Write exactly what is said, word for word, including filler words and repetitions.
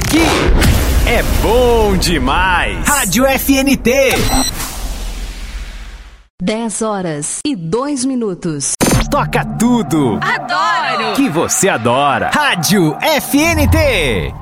Aqui é bom demais. Rádio F N T. dez horas e dois minutos. Toca tudo. Adoro. Que você adora. Rádio F N T.